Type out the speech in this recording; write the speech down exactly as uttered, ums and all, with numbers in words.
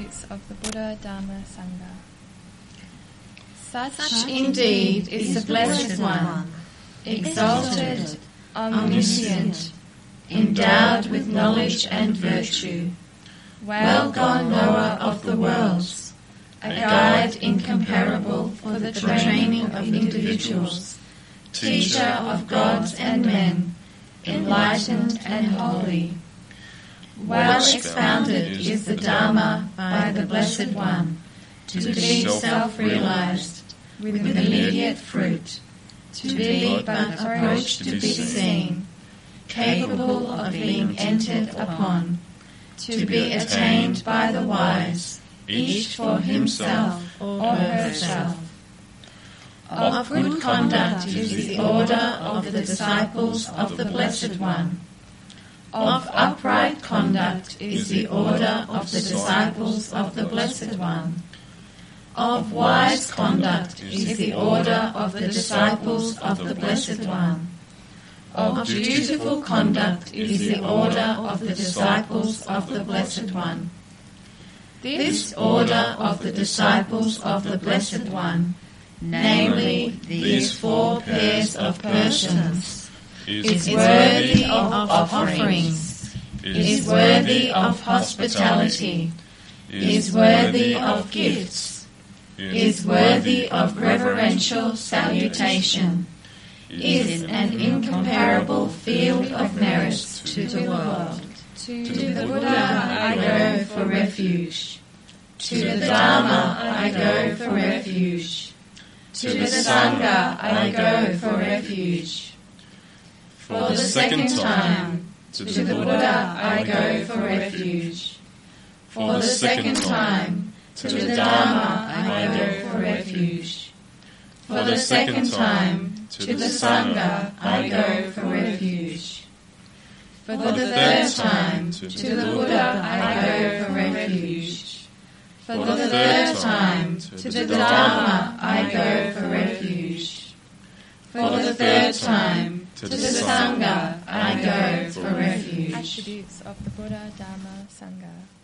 Attributes of the Buddha, Dharma, Sangha. Such, Such indeed is the Blessed One, exalted, omniscient, endowed with knowledge and virtue, well gone knower of the worlds, a guide incomparable for the training of individuals, teacher of gods and men, enlightened and holy. Well expounded is the Dharma by the Blessed One, to be self-realized, with immediate fruit, to be but approached to be seen, capable of being entered upon, to be attained by the wise, each for himself or herself. Of good conduct is the order of the disciples of the Blessed One. Of upright conduct is the order of the disciples of the Blessed One. Of wise conduct is the order of the disciples of the Blessed One. Of dutiful conduct is the order of the disciples of the Blessed One. This order of the disciples of the Blessed One, namely these four pairs of persons, is worthy of offerings, is worthy of hospitality, is worthy of gifts, is worthy of reverential salutation, is an incomparable field of merits to the world. To the Buddha I go for refuge. To the Dharma I go for refuge. To the Sangha I go for refuge. For the second time, to the Buddha I go for refuge. For the second time, to the Dharma I go for refuge. For the second time, to the Sangha I go for refuge. For the third time, to the Buddha I go for refuge. For the third time, to the Dharma I go for refuge. For the third time, to the Sangha I go for refuge. Attributes of the Buddha, Dharma, Sangha.